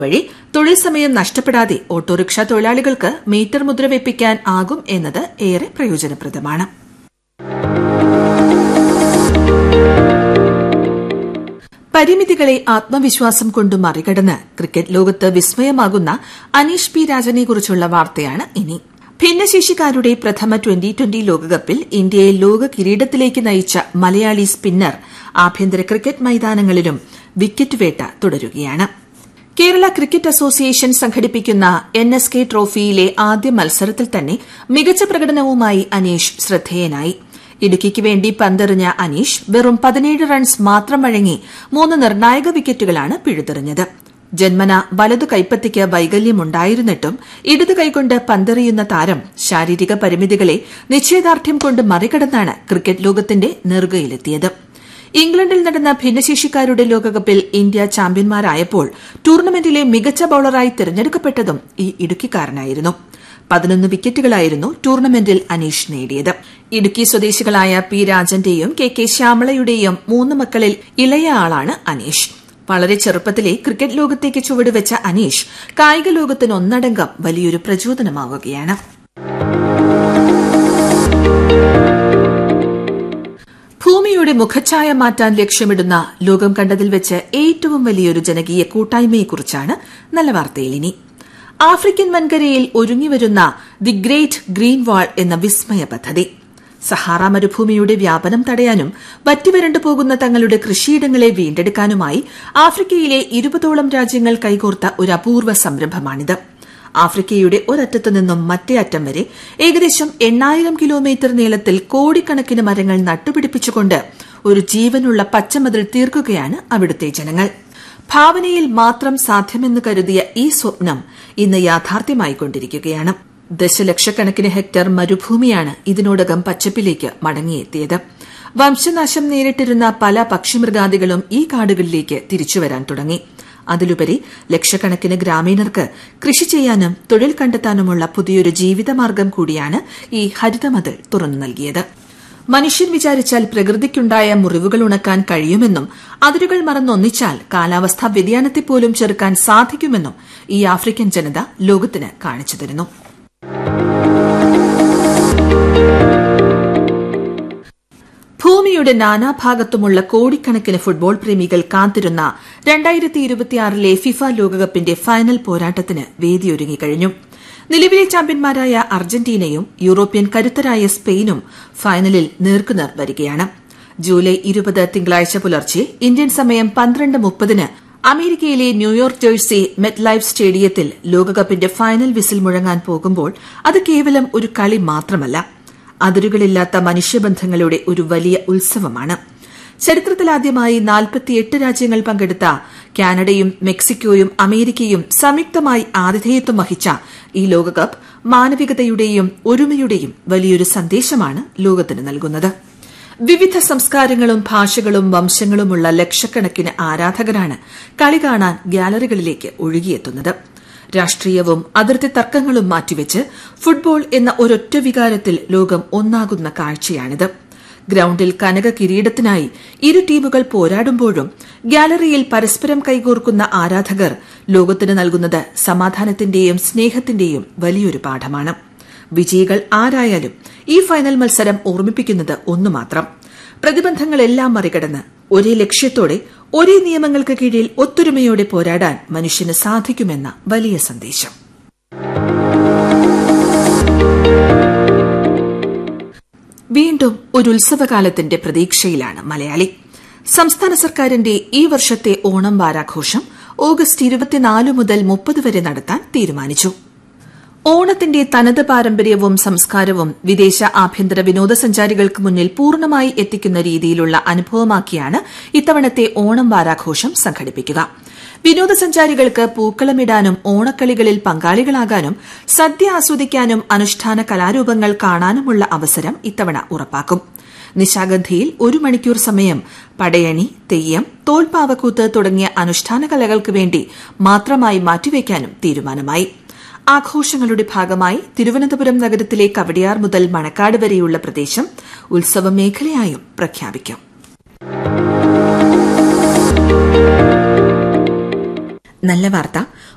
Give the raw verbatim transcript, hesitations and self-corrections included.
വഴി തൊഴിൽ സമയം നഷ്ടപ്പെടാതെ ഓട്ടോറിക്ഷ തൊഴിലാളികൾക്ക് മീറ്റർ മുദ്ര വെപ്പിക്കാൻ ആകും എന്നത് ഏറെ പ്രയോജനപ്രദമാണ്. പരിമിതികളെ ആത്മവിശ്വാസം കൊണ്ട് മറികടന്ന് ക്രിക്കറ്റ് ലോകത്ത് വിസ്മയമാകുന്ന അനീഷ് പി രാജനെക്കുറിച്ചുള്ള വാർത്തയാണ് ഇനി. ഭിന്നശേഷിക്കാരുടെ പ്രഥമ ട്വന്റി ട്വന്റി ലോകകപ്പിൽ ഇന്ത്യയെ ലോക കിരീടത്തിലേക്ക് നയിച്ച മലയാളി സ്പിന്നർ ആഭ്യന്തര ക്രിക്കറ്റ് മൈതാനങ്ങളിലും വിക്കറ്റ് വേട്ട തുടരുകയാണ്. കേരള ക്രിക്കറ്റ് അസോസിയേഷൻ സംഘടിപ്പിക്കുന്ന എൻ എസ് കെ ട്രോഫിയിലെ ആദ്യ മത്സരത്തിൽ തന്നെ മികച്ച പ്രകടനവുമായി അനീഷ് ശ്രദ്ധേയനായി. ഇടുക്കിക്ക് വേണ്ടി പന്തെറിഞ്ഞ അനീഷ് വെറും പതിനേഴ് റൺസ് മാത്രം വഴങ്ങി മൂന്ന് നിർണായക വിക്കറ്റുകളാണ് പിഴുതെറിഞ്ഞത്. ജന്മന വലതു കൈപ്പത്തിക്ക് വൈകല്യമുണ്ടായിരുന്നിട്ടും ഇടതു കൈകൊണ്ട് പന്തെറിയുന്ന താരം ശാരീരിക പരിമിതികളെ നിശ്ചയദാർഢ്യം കൊണ്ട് മറികടന്നാണ് ക്രിക്കറ്റ് ലോകത്തിന്റെ നെറുകയിലെത്തിയത്. ഇംഗ്ലണ്ടിൽ നടന്ന ഭിന്നശേഷിക്കാരുടെ ലോകകപ്പിൽ ഇന്ത്യ ചാമ്പ്യന്മാരായപ്പോൾ ടൂർണമെന്റിലെ മികച്ച ബൌളറായി തെരഞ്ഞെടുക്കപ്പെട്ടതും ഈ ഇടുക്കിക്കാരനായിരുന്നു. പതിനൊന്ന് വിക്കറ്റുകളായിരുന്നു ടൂർണമെന്റിൽ അനീഷ് നേടിയത്. ഇടുക്കി സ്വദേശികളായ പി രാജന്റെയും കെ കെ ശ്യാമളയുടെയും മൂന്ന് മക്കളിൽ ഇളയ ആളാണ് അനീഷ്. വളരെ ചെറുപ്പത്തിലെ ക്രിക്കറ്റ് ലോകത്തേക്ക് ചുവടുവെച്ച അനീഷ് കായിക ലോകത്തിന് ഒന്നടങ്കം വലിയൊരു പ്രചോദനമാവുകയാണ്. ഭൂമിയുടെ മുഖച്ഛായ മാറ്റാൻ ലക്ഷ്യമിടുന്ന ലോകം കണ്ടതിൽ വെച്ച് ഏറ്റവും വലിയൊരു ജനകീയ കൂട്ടായ്മയെക്കുറിച്ചാണ് നല്ല വാർത്തയിൽ ഇനി. ആഫ്രിക്കൻ വൻകരയിൽ ഒരുങ്ങിവരുന്ന ദി ഗ്രേറ്റ് ഗ്രീൻ വാൾ എന്ന വിസ്മയ പദ്ധതി സഹാറ മരുഭൂമിയുടെ വ്യാപനം തടയാനും വറ്റിവരണ്ടു പോകുന്ന തങ്ങളുടെ കൃഷിയിടങ്ങളെ വീണ്ടെടുക്കാനുമായി ആഫ്രിക്കയിലെ ഇരുപതോളം രാജ്യങ്ങൾ കൈകോർത്ത ഒരു അപൂർവ സംരംഭമാണിത്. ആഫ്രിക്കയുടെ ഒരറ്റത്തു നിന്നും മറ്റേ അറ്റം വരെ ഏകദേശം എണ്ണായിരം കിലോമീറ്റർ നീളത്തിൽ കോടിക്കണക്കിന് മരങ്ങൾ നട്ടുപിടിപ്പിച്ചുകൊണ്ട് ഒരു ജീവനുള്ള പച്ചമതിൽ തീർക്കുകയാണ് അവിടുത്തെ ജനങ്ങൾ. ഭാവനയിൽ മാത്രം സാധ്യമെന്ന് കരുതിയ ഈ സ്വപ്നം ഇന്ന് യാഥാർത്ഥ്യമായിക്കൊണ്ടിരിക്കുകയാണ്. ദശലക്ഷക്കണക്കിന് ഹെക്ടർ മരുഭൂമിയാണ് ഇതിനോടകം പച്ചപ്പിലേക്ക് മടങ്ങിയെത്തിയത്. വംശനാശം നേരിട്ടിരുന്ന പല പക്ഷിമൃഗാദികളും ഈ കാടുകളിലേക്ക് തിരിച്ചുവരാൻ തുടങ്ങി. അതിലുപരി ലക്ഷക്കണക്കിന് ഗ്രാമീണർക്ക് കൃഷി ചെയ്യാനും തൊഴിൽ കണ്ടെത്താനുമുള്ള പുതിയൊരു ജീവിതമാർഗം കൂടിയാണ് ഈ ഹരിതമതിൽ തുറന്നു നൽകിയത്. മനുഷ്യൻ വിചാരിച്ചാൽ പ്രകൃതിക്കുണ്ടായ മുറിവുകൾ ഉണക്കാൻ കഴിയുമെന്നും അതിരുകൾ മറന്നൊന്നിച്ചാൽ കാലാവസ്ഥാ വ്യതിയാനത്തെപ്പോലും ചെറുക്കാൻ സാധിക്കുമെന്നും ഈ ആഫ്രിക്കൻ ജനത ലോകത്തിന് കാണിച്ചു തരുന്നു. ഭൂമിയുടെ നാനാഭാഗത്തുമുള്ള കോടിക്കണക്കിന് ഫുട്ബോൾ പ്രേമികൾ കാത്തിരുന്ന രണ്ടായിരത്തി ഇരുപത്തിയാറിലെ ഫിഫ ലോകകപ്പിന്റെ ഫൈനൽ പോരാട്ടത്തിന് വേദിയൊരുങ്ങിക്കഴിഞ്ഞു. നിലവിലെ ചാമ്പ്യന്മാരായ അർജന്റീനയും യൂറോപ്യൻ കരുത്തരായ സ്പെയിനും ഫൈനലിൽ നേർക്കുനേർ വരികയാണ്. ജൂലൈ ഇരുപത് തിങ്കളാഴ്ച പുലർച്ചെ ഇന്ത്യൻ സമയം പന്ത്രണ്ട് മുപ്പതിന് അമേരിക്കയിലെ ന്യൂയോർക്ക് ജേഴ്സി മെറ്റ് ലൈഫ് സ്റ്റേഡിയത്തിൽ ലോകകപ്പിന്റെ ഫൈനൽ വിസിൽ മുഴങ്ങാൻ പോകുമ്പോൾ അത് കേവലം ഒരു കളി മാത്രമല്ല, അതിരുകളില്ലാത്ത മനുഷ്യബന്ധങ്ങളുടെ ഒരു വലിയ ഉത്സവമാണ്. ചരിത്രത്തിലാദ്യമായി നാൽപ്പത്തിയെട്ട് രാജ്യങ്ങൾ പങ്കെടുത്ത കാനഡയും മെക്സിക്കോയും അമേരിക്കയും സംയുക്തമായി ആതിഥേയത്വം വഹിച്ച ഈ ലോകകപ്പ് മാനവികതയുടെയും ഒരുമയുടെയും വലിയൊരു സന്ദേശമാണ് ലോകത്തിന് നൽകുന്നത്. വിവിധ സംസ്കാരങ്ങളും ഭാഷകളും വംശങ്ങളുമുള്ള ലക്ഷക്കണക്കിന് ആരാധകരാണ് കളി കാണാൻ ഗ്യാലറികളിലേക്ക് ഒഴുകിയെത്തുന്നത്. രാഷ്ട്രീയവും അതിർത്തി തർക്കങ്ങളും മാറ്റിവെച്ച് ഫുട്ബോൾ എന്ന ഒരൊറ്റ വികാരത്തിൽ ലോകം ഒന്നാകുന്ന കാഴ്ചയാണിത്. ഗ്രൌണ്ടിൽ കനക കിരീടത്തിനായി ഇരു ടീമുകൾ പോരാടുമ്പോഴും ഗ്യാലറിയിൽ പരസ്പരം കൈകോർക്കുന്ന ആരാധകർ ലോകത്തിന് നൽകുന്നത് സമാധാനത്തിന്റെയും സ്നേഹത്തിന്റെയും വലിയൊരു പാഠമാണ്. വിജയികൾ ആരായാലും ഈ ഫൈനൽ മത്സരം ഓർമ്മിപ്പിക്കുന്നത് ഒന്നു മാത്രം: പ്രതിബന്ധങ്ങളെല്ലാം മറികടന്ന് ഒരേ ലക്ഷ്യത്തോടെ ഒരേ നിയമങ്ങൾക്ക് കീഴിൽ ഒത്തൊരുമയോടെ പോരാടാൻ മനുഷ്യന് സാധിക്കുമെന്ന വലിയ സന്ദേശം. വീണ്ടും ഒരു ഉത്സവകാലത്തിന്റെ പ്രതീക്ഷയിലാണ് മലയാളി. സംസ്ഥാന സർക്കാരിന്റെ ഈ വർഷത്തെ ഓണം വാരാഘോഷം ഓഗസ്റ്റ് ഇരുപത്തിനാല് മുതൽ മുപ്പത് വരെ നടത്താൻ തീരുമാനിച്ചു. ഓണത്തിന്റെ തനത് പാരമ്പര്യവും സംസ്കാരവും വിദേശ ആഭ്യന്തര വിനോദസഞ്ചാരികൾക്ക് മുന്നിൽ പൂർണ്ണമായി എത്തിക്കുന്ന രീതിയിലുള്ള അനുഭവമാക്കിയാണ് ഇത്തവണത്തെ ഓണം വാരാഘോഷം സംഘടിപ്പിക്കുക. വിനോദസഞ്ചാരികൾക്ക് പൂക്കളമിടാനും ഓണക്കളികളിൽ പങ്കാളികളാകാനും സദ്യ ആസ്വദിക്കാനും അനുഷ്ഠാന കലാരൂപങ്ങൾ കാണാനുമുള്ള അവസരം ഇത്തവണ ഉറപ്പാക്കും. നിശാഗന്ധിയിൽ ഒരു മണിക്കൂർ സമയം പടയണി, തെയ്യം, തോൽപ്പാവക്കൂത്ത് തുടങ്ങിയ അനുഷ്ഠാന കലകൾക്ക് വേണ്ടി മാത്രമായി മാറ്റിവെക്കാനും തീരുമാനമായി. ആഘോഷങ്ങളുടെ ഭാഗമായി തിരുവനന്തപുരം നഗരത്തിലെ കവടിയാർ മുതൽ മണക്കാട് വരെയുള്ള പ്രദേശം ഉത്സവ മേഖലയായും പ്രഖ്യാപിക്കും. നല്ല വാർത്ത.